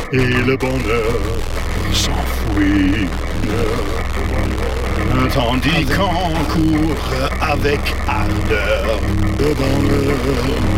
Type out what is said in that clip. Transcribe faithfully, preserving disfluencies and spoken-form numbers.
et le bonheur s'enfuit. Tandis qu'on court avec ardeur, le bonheur